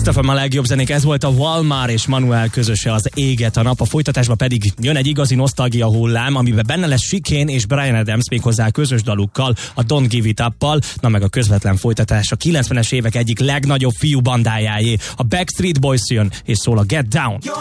FM a legjobb zenék, ez volt a Walmart és Manuel közöse, az Éget a nap, a folytatásban pedig jön egy igazi nosztalgia hullám, amiben benne lesz Chicane és Bryan Adams, méghozzá közös dalukkal, a Don't Give It Up-pal, na meg a közvetlen folytatás a 90-es évek egyik legnagyobb fiú bandájáé, a Backstreet Boys jön és szól a Get Down.